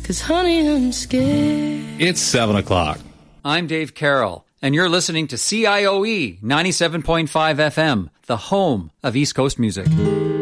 'Cause honey, I'm scared. It's 7 o'clock. I'm Dave Carroll, and you're listening to CIOE 97.5 FM, the home of East Coast music.